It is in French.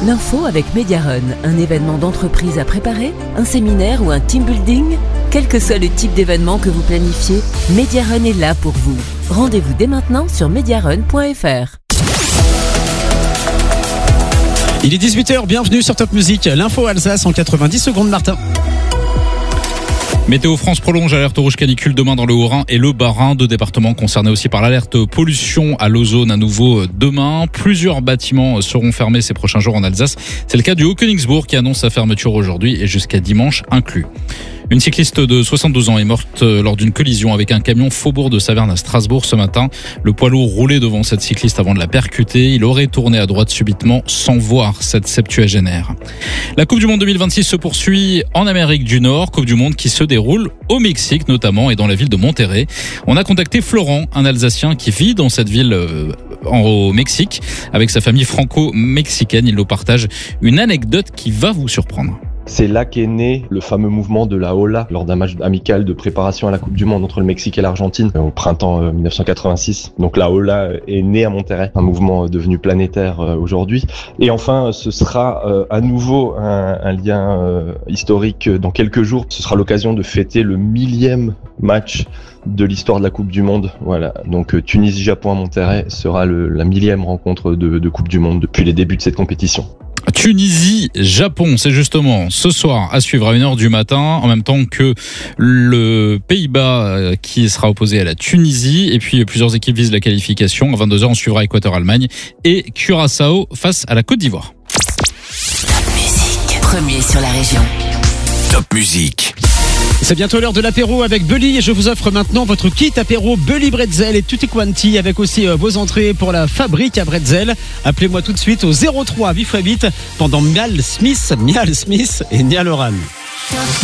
L'info avec Mediarun, un événement d'entreprise à préparer, un séminaire ou un team building. Quel que soit le type d'événement que vous planifiez, Mediarun est là pour vous. Rendez-vous dès maintenant sur mediarun.fr. Il est 18h, bienvenue sur Top Music, l'info Alsace en 90 secondes, Martin. Météo France prolonge l'alerte rouge canicule demain dans le Haut-Rhin et le Bas-Rhin, 2 départements concernés aussi par l'alerte pollution à l'ozone à nouveau demain. Plusieurs bâtiments seront fermés ces prochains jours en Alsace. C'est le cas du Haut-Königsbourg qui annonce sa fermeture aujourd'hui et jusqu'à dimanche inclus. Une cycliste de 72 ans est morte lors d'une collision avec un camion Faubourg de Saverne à Strasbourg ce matin. Le poids lourd roulait devant cette cycliste avant de la percuter. Il aurait tourné à droite subitement sans voir cette septuagénaire. La Coupe du Monde 2026 se poursuit en Amérique du Nord. Coupe du Monde qui se déroule au Mexique notamment et dans la ville de Monterrey. On a contacté Florent, un Alsacien qui vit dans cette ville au Mexique avec sa famille franco-mexicaine. Il nous partage une anecdote qui va vous surprendre. C'est là qu'est né le fameux mouvement de la Ola lors d'un match amical de préparation à la Coupe du Monde entre le Mexique et l'Argentine au printemps 1986. Donc la Ola est née à Monterrey, un mouvement devenu planétaire aujourd'hui. Et enfin, ce sera à nouveau un lien historique dans quelques jours. Ce sera l'occasion de fêter le 1000e match de l'histoire de la Coupe du Monde. Voilà. Donc Tunisie-Japon à Monterrey sera la 1000e rencontre de Coupe du Monde depuis les débuts de cette compétition. Tunisie-Japon, c'est justement ce soir à suivre à 1h du matin, en même temps que le Pays-Bas qui sera opposé à la Tunisie. Et puis plusieurs équipes visent la qualification. À 22h, on suivra Équateur-Allemagne et Curaçao face à la Côte d'Ivoire. Top Music, premier sur la région. Top Music. C'est bientôt l'heure de l'apéro avec Bully et je vous offre maintenant votre kit apéro Bully Bretzel et Tutti Quanti avec aussi vos entrées pour la fabrique à Bretzel. Appelez-moi tout de suite au 03 8x8 pendant Mial Smith et Niall Oran.